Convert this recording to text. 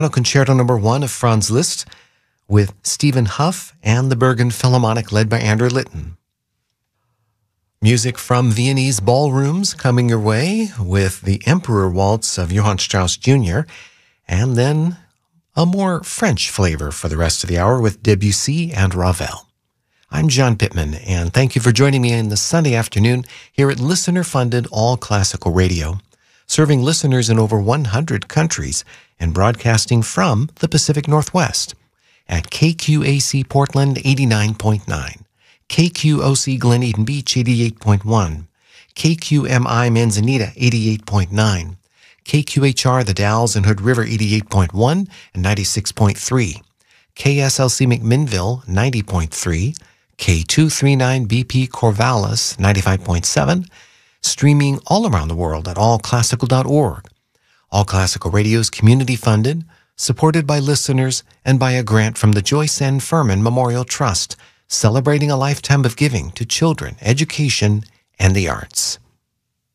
Concerto Number 1 of Franz Liszt with Stephen Huff and the Bergen Philharmonic led by Andrew Litton. Music from Viennese ballrooms coming your way with the Emperor Waltz of Johann Strauss Jr. and then a more French flavor for the rest of the hour with Debussy and Ravel. I'm John Pittman, and thank you for joining me in the Sunday afternoon here at listener-funded All Classical Radio, serving listeners in over 100 countries and broadcasting from the Pacific Northwest at KQAC Portland 89.9, KQOC Glen Eden Beach 88.1, KQMI Manzanita 88.9, KQHR The Dalles and Hood River 88.1 and 96.3, KSLC McMinnville 90.3, K239BP Corvallis 95.7, streaming all around the world at allclassical.org. All Classical Radio is community-funded, supported by listeners, and by a grant from the Joyce N. Furman Memorial Trust, celebrating a lifetime of giving to children, education, and the arts.